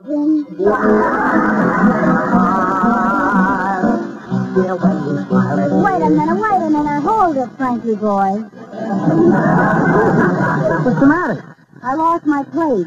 dancing. Wait a minute. Hold it, Frankie boy. What's the matter? I lost my plate.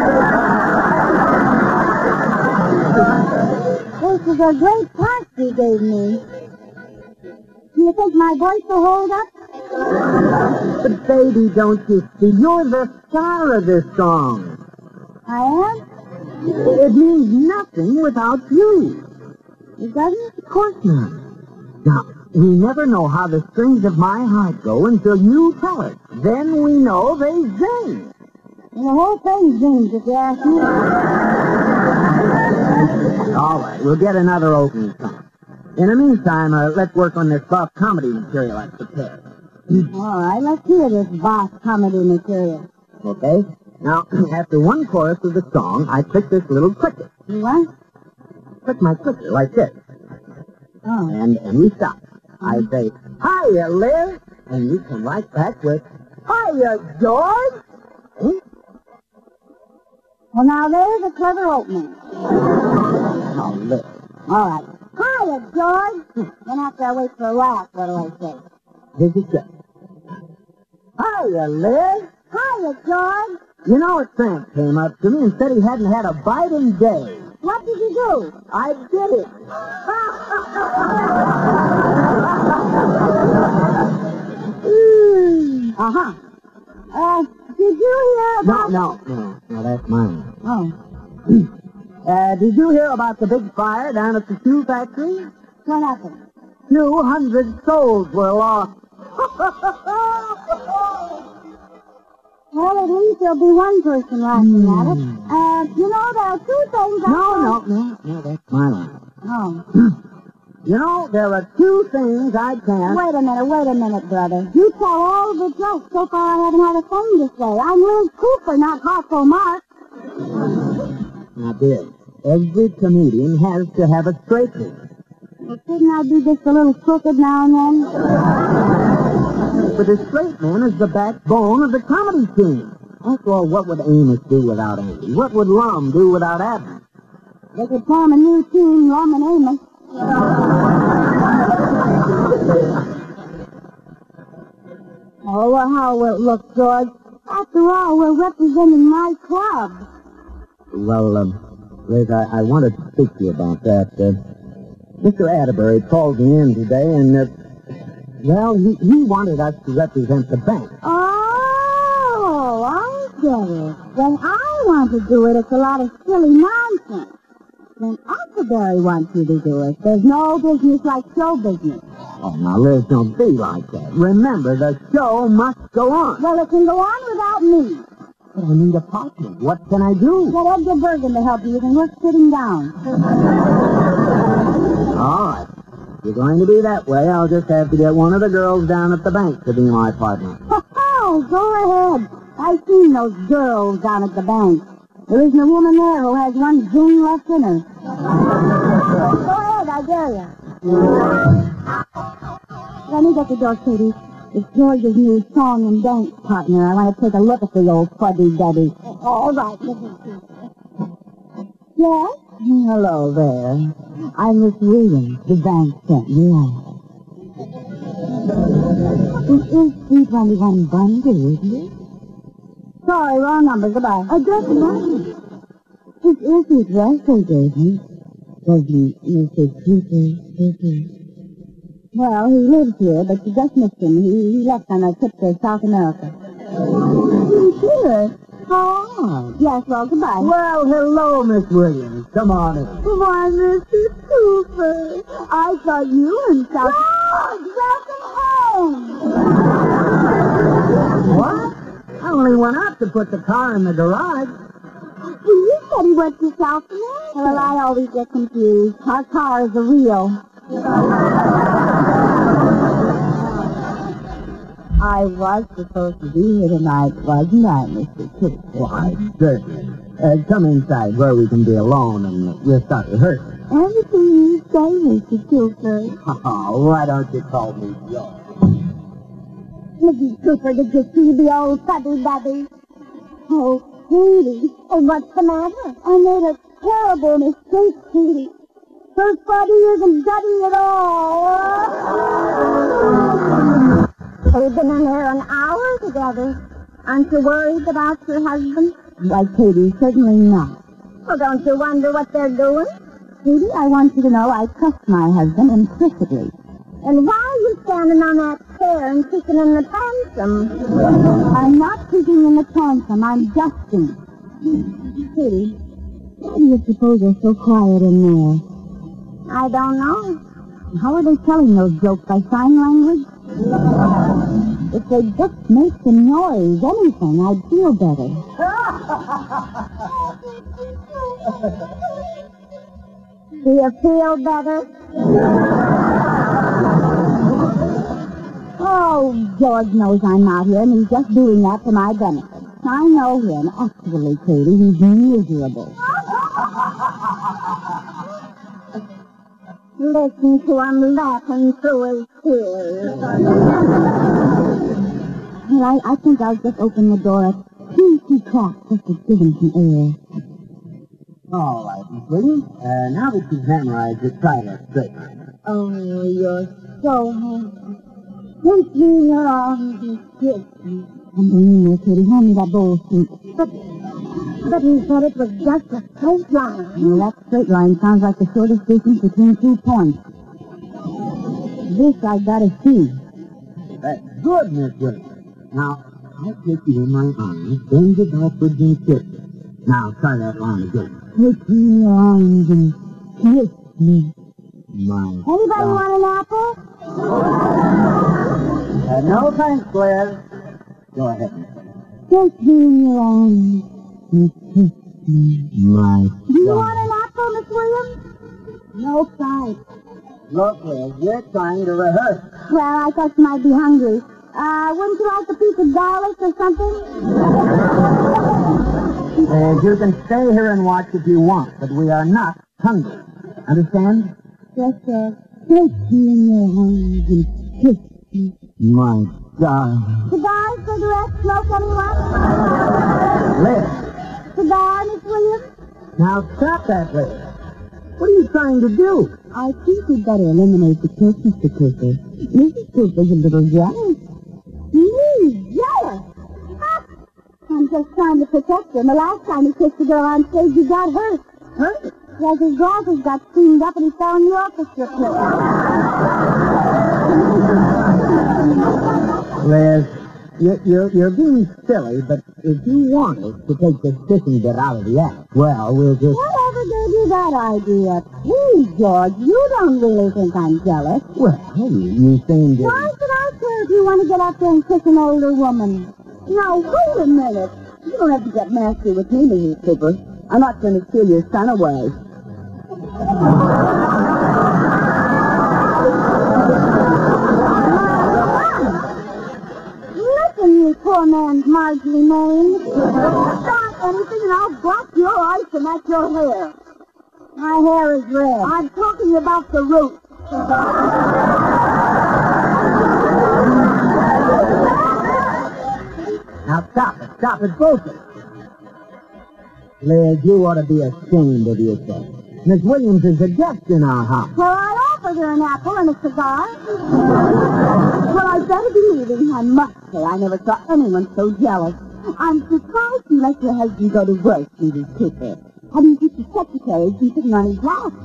This is a great part you gave me. Do you think my voice will hold up? But, baby, don't you see? You're the star of this song. I am? It means nothing without you. It doesn't? Of course not. Now, we never know how the strings of my heart go until you tell us. Then we know they sing. And the whole thing zings, if you ask me. All right, we'll get another opening song. In the meantime, let's work on this buff comedy material I've prepared. All right, let's hear this boss comedy material. Okay? Now, after one chorus of the song, I click this little clicker. You what? Click my clicker like this. Oh. And we stop. I say, hiya, Liz. And you come right back with, hiya, George. Well, now, there's a clever opening. Oh, Liz. All right. Hiya, George. Then after I wait for a laugh, what do I say? This is good. Hiya, Liz. Hiya, George. You know, a tramp came up to me and said he hadn't had a bite in days. What did you do? I did it. Uh-huh. Did you hear about... No, that's mine. Oh. Did you hear about the big fire down at the shoe factory? What happened? 200 souls were lost. Well, at least there'll be one person laughing at it. You know, there are two things I... No, that's my line. Oh. You know, there are two things I can't... Wait a minute, brother. You tell all the jokes. So far, I haven't had a thing to say. I'm Liz Cooper, not Harpo Marx. Now, dear, every comedian has to have a straight line. Well, shouldn't I be just a little crooked now and then? But the straight man is the backbone of the comedy team. After all, what would Amos do without Andy? What would Lum do without Abner? They could form a new team, Lum and Amos. Oh, well, how will it look, George? After all, we're representing my club. Well, Liz, I wanted to speak to you about that. Mr. Atterbury called me in today, and, well, he wanted us to represent the bank. Oh, I get it. When I want to do it, it's a lot of silly nonsense. When Atterbury wants you to do it, there's no business like show business. Oh, now, Liz, don't be like that. Remember, the show must go on. Well, it can go on without me. But I need a partner. What can I do? Get Edgar Bergen to help you. You can work sitting down. All right. If you're going to be that way, I'll just have to get one of the girls down at the bank to be my partner. Oh, go ahead. I've seen those girls down at the bank. There isn't a woman there who has one zing left in her. Go ahead, I dare you. Let me get the door, Katie. It's George's new song and dance partner. I want to take a look at the old fuddy-duddy. All right, Mrs. Cooper. Yes? Hello there. I'm Miss Williams. The bank sent me out. This is 321 Bundy, isn't it? Sorry, wrong number. Goodbye. Just a moment. This is the address they gave me. Wasn't Mr. Cooper? Well, he lives here, but you just missed him. He left on a trip to South America. Sure. Oh. Yes, well, goodbye. Well, hello, Miss Williams. Come on in. Why, Mr. Cooper, I thought you were in South... George, welcome home! What? I only went out to put the car in the garage. You said he went to South America. Well, I always get confused. Our car is a real. I was supposed to be here tonight, wasn't I, Mr. Cooper? Why, certainly. Come inside where we can be alone and we'll start rehearsing. Everything you say, Mr. Cooper. Oh, why don't you call me Joe? Mrs. Cooper, did you see the old fuddy-duddy? Oh, Katie. Oh, what's the matter? I made a terrible mistake, Katie. First buddy isn't Duddy at all. They've been in there an hour together. Aren't you worried about your husband? Why, Katie, certainly not. Well, don't you wonder what they're doing? Katie, I want you to know I trust my husband implicitly. And why are you standing on that chair and kicking in the tantrum? I'm not kicking in the tantrum. I'm dusting. Katie, why do you suppose they're so quiet in there? I don't know. How are they telling those jokes? By sign language? If they just make some noise, anything, I'd feel better. Do you feel better? Oh, George knows I'm out here, and he's just doing that for my benefit. I know him. Actually, Katie, he's miserable. Listen to him laughing through his tears. Well, I think I'll just open the door a teensy crack just to give him some air. All right, Miss Williams. Now that you've memorized it, try that straight line. Oh, you're so handsome. Take me in your arms and kiss me. I'm bringing you, Katie. Hand me that bowl of soup. But he said it was just a straight line. Well, that straight line sounds like the shortest distance between 2 points. This I gotta see. That's good, Miss Williams. Now, I'll take you in my arms, bend you backwards and kiss you. Now, try that line again. Take me in your arms and kiss me. My Anybody God. want an apple? No thanks, Blair. Go ahead. Take me in your arms and kiss me. My Do you God. want an apple, Miss Williams? No thanks. Look, Liz, we're trying to rehearse. Well, I thought you might be hungry. Wouldn't you like a piece of garlic or something? You can stay here and watch if you want, but we are not hungry. Understand? Yes, sir. Take me in your arms and kiss me. My God. Cigar, cigarette, smoke, anyone? Liz, Cigar, Miss Williams? now stop that, Liz. What are you trying to do? I think we'd better eliminate the kiss, Mr. Cooper. Mrs. Cooper's a little jealous. Jealous? I'm just trying to protect him. The last time he kissed a girl on stage, he got hurt. Hurt? Yes, his glasses got steamed up and he fell in the orchestra pit. Liz, you're being silly, but if you want us to take this kissing bit out of the act, well, we'll just... Whatever gave you that idea? Please, George, you don't really think I'm jealous. Well, you seem to... Why should I care if you want to get up there and kiss an older woman? Now, wait a minute. You don't have to get nasty with me, Mrs. Cooper. I'm not going to steal your son away. Listen, you poor man's Marjorie Maine. Start anything and I'll block your eyes and that's your hair. My hair is red. I'm talking about the root. Now stop it, both of you. Liz, you ought to be ashamed of yourself. Miss Williams is a guest in our house. Well, I offered her an apple and a cigar. Well, I'd better be leaving. I must say, I never saw anyone so jealous. I'm surprised you let your husband go to work, Mrs. Cooper. How do you keep the secretary from sitting on his lap?